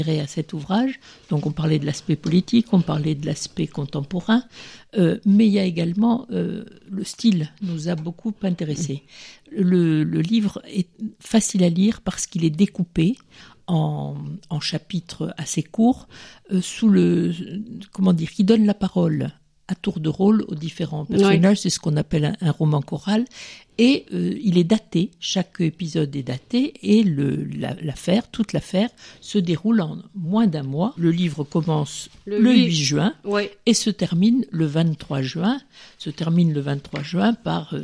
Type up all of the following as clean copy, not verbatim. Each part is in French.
à cet ouvrage. Donc on parlait de l'aspect politique, on parlait de l'aspect contemporain, mais il y a également le style nous a beaucoup intéressés. Le livre est facile à lire parce qu'il est découpé en chapitres assez courts, qui donne la parole à tour de rôle aux différents personnages. C'est ce qu'on appelle un roman choral. Et il est daté, chaque épisode est daté, et toute l'affaire se déroule en moins d'un mois. Le livre commence le 8 juin et se termine le 23 juin. Par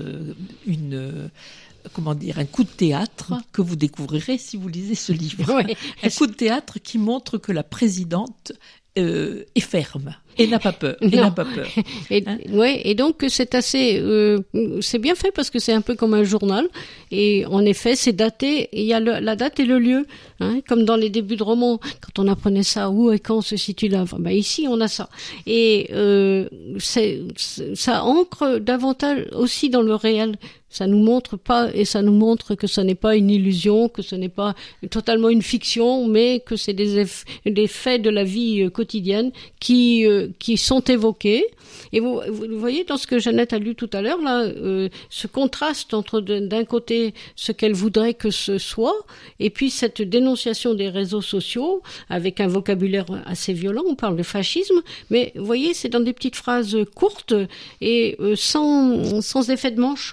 un coup de théâtre que vous découvrirez si vous lisez ce livre. Un coup de théâtre qui montre que la présidente est ferme et n'a pas peur. Et donc c'est assez, c'est bien fait parce que c'est un peu comme un journal. Et en effet, c'est daté. Il y a la date et le lieu, comme dans les débuts de romans. Quand on apprenait ça, où et quand se situe l'œuvre. Ici, on a ça. Et ça ancre davantage aussi dans le réel. Ça nous montre que ce n'est pas une illusion, que ce n'est pas totalement une fiction, mais que c'est des faits de la vie quotidienne qui sont évoqués. Et vous voyez, dans ce que Jeannette a lu tout à l'heure, là, ce contraste entre d'un côté ce qu'elle voudrait que ce soit, et puis cette dénonciation des réseaux sociaux, avec un vocabulaire assez violent, on parle de fascisme, mais vous voyez, c'est dans des petites phrases courtes et sans effet de manche.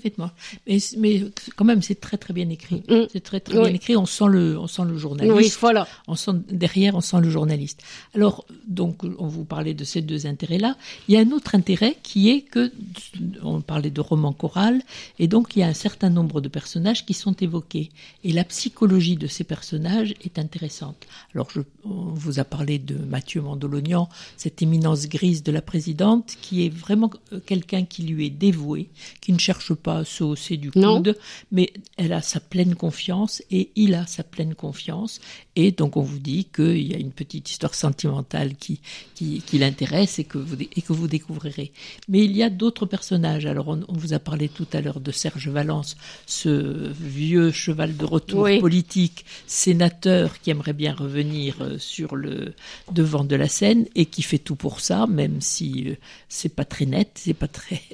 Mais quand même, c'est très très bien écrit. C'est très très bien écrit. On sent le journaliste. Oui, voilà. On sent le journaliste. Alors, donc, on vous parlait de ces deux intérêts-là. Il y a un autre intérêt qui est que, on parlait de roman choral, et donc il y a un certain nombre de personnages qui sont évoqués. Et la psychologie de ces personnages est intéressante. Alors, on vous a parlé de Mathieu Mandolognan, cette éminence grise de la présidente, qui est vraiment quelqu'un qui lui est dévoué, qui ne cherche pas à se hausser du coude, mais elle a sa pleine confiance et il a sa pleine confiance. Et donc on vous dit qu'il y a une petite histoire sentimentale qui l'intéresse et que vous découvrirez. Mais il y a d'autres personnages. Alors on vous a parlé tout à l'heure de Serge Valence, ce vieux cheval de retour politique, sénateur qui aimerait bien revenir sur le devant de la scène et qui fait tout pour ça, même si c'est pas très net, c'est pas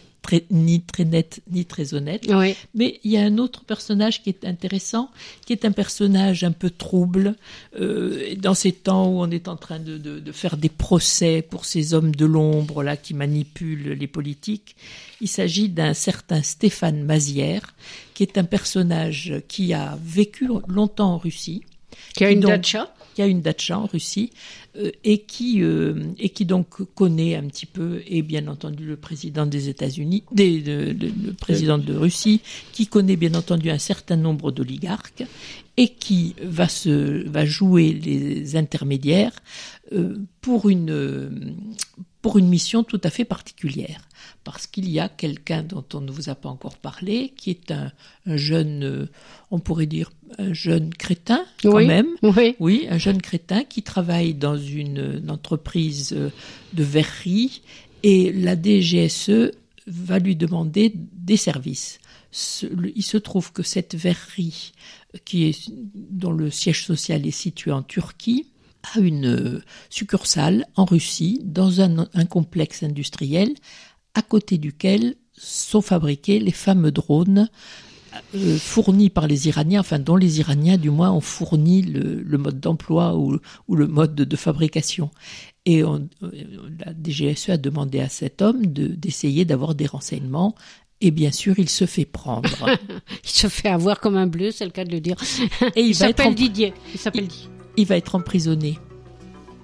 ni très net, ni très honnête. Mais il y a un autre personnage qui est intéressant, qui est un personnage un peu trouble, dans ces temps où on est en train de faire des procès pour ces hommes de l'ombre là qui manipulent les politiques. Il s'agit d'un certain Stéphane Mazière, qui est un personnage qui a vécu longtemps en Russie. Qui a une datcha en Russie, et qui donc connaît un petit peu, et bien entendu le président des États-Unis, le président de Russie, qui connaît bien entendu un certain nombre d'oligarques, et qui va jouer les intermédiaires pour une mission tout à fait particulière. Parce qu'il y a quelqu'un dont on ne vous a pas encore parlé, qui est un jeune, on pourrait dire un jeune crétin quand même. Oui, un jeune crétin qui travaille dans une entreprise de verrerie, et la DGSE va lui demander des services. Il se trouve que cette verrerie, dont le siège social est situé en Turquie, a une succursale en Russie, dans un complexe industriel, à côté duquel sont fabriqués les fameux drones fournis par les Iraniens, dont les Iraniens du moins ont fourni le mode d'emploi ou le mode de fabrication. Et la DGSE a demandé à cet homme d'essayer d'avoir des renseignements. Et bien sûr, il se fait prendre. Il se fait avoir comme un bleu, c'est le cas de le dire. Et il s'appelle Didier. Il va être emprisonné.